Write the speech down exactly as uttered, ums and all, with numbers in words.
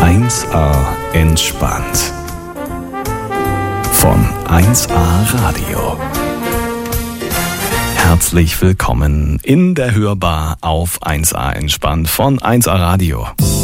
eins A entspannt. Von eins A Radio. Herzlich willkommen in der Hörbar auf eins A entspannt von eins A Radio.